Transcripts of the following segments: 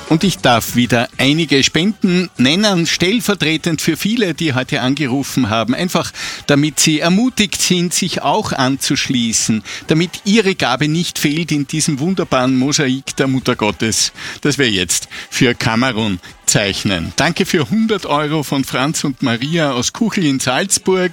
Und ich darf wieder einige Spenden nennen, stellvertretend für viele, die heute angerufen haben, einfach damit sie ermutigt sind, sich auch anzuschließen, damit ihre Gabe nicht fehlt in diesem wunderbaren Mosaik der Mutter Gottes, das wir jetzt für Kamerun zeichnen. Danke für 100 Euro von Franz und Maria aus Kuchel in Salzburg.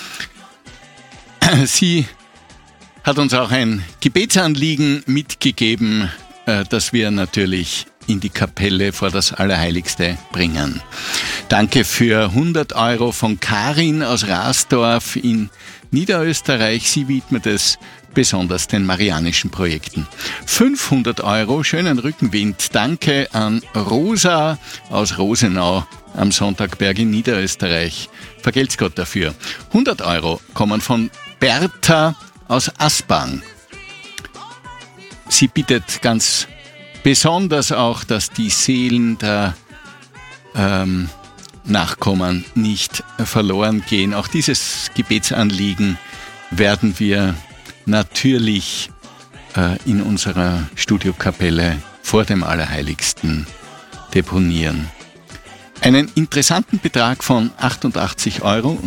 Sie hat uns auch ein Gebetsanliegen mitgegeben, das wir natürlich in die Kapelle vor das Allerheiligste bringen. Danke für 100 Euro von Karin aus Rasdorf in Niederösterreich. Sie widmet es besonders den marianischen Projekten. 500 Euro, schönen Rückenwind. Danke an Rosa aus Rosenau am Sonntagberg in Niederösterreich. Vergelt's Gott dafür. 100 Euro kommen von Bertha aus Aspang. Sie bittet ganz besonders auch, dass die Seelen der Nachkommen nicht verloren gehen. Auch dieses Gebetsanliegen werden wir natürlich in unserer Studiokapelle vor dem Allerheiligsten deponieren. Einen interessanten Betrag von 88,88 Euro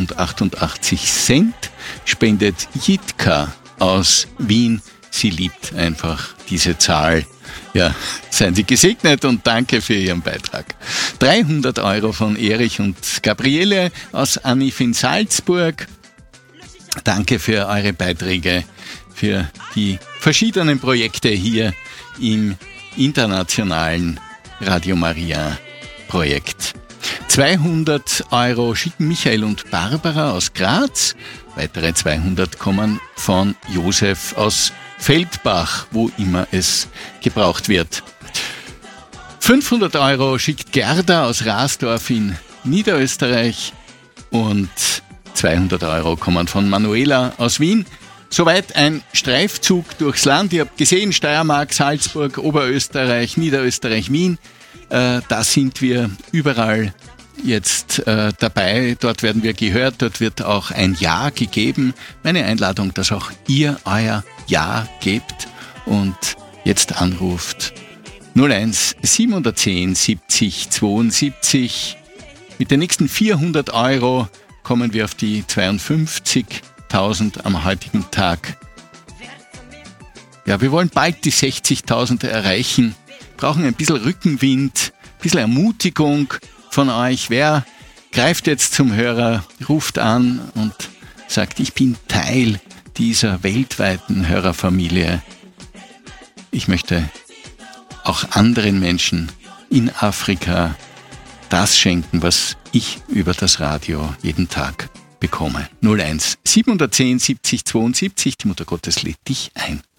spendet Jitka aus Wien. Sie liebt einfach diese Zahl. Ja, seien Sie gesegnet und danke für Ihren Beitrag. 300 Euro von Erich und Gabriele aus Annif in Salzburg. Danke für eure Beiträge, für die verschiedenen Projekte hier im internationalen Radio Maria Projekt. 200 Euro schicken Michael und Barbara aus Graz. Weitere 200 kommen von Josef aus Feldbach, wo immer es gebraucht wird. 500 Euro schickt Gerda aus Rasdorf in Niederösterreich und 200 Euro kommen von Manuela aus Wien. Soweit ein Streifzug durchs Land. Ihr habt gesehen, Steiermark, Salzburg, Oberösterreich, Niederösterreich, Wien. Da sind wir überall jetzt dabei. Dort werden wir gehört, dort wird auch ein Ja gegeben. Meine Einladung, dass auch ihr euer Ja gebt und jetzt anruft 01 710 70 72. Mit den nächsten 400 Euro kommen wir auf die 52.000 am heutigen Tag. Ja, wir wollen bald die 60.000 erreichen, brauchen ein bisschen Rückenwind, ein bisschen Ermutigung von euch. Wer greift jetzt zum Hörer, ruft an und sagt, ich bin Teil dieser weltweiten Hörerfamilie. Ich möchte auch anderen Menschen in Afrika das schenken, was ich über das Radio jeden Tag bekomme. 01 710 70 72, die Mutter Gottes lädt dich ein.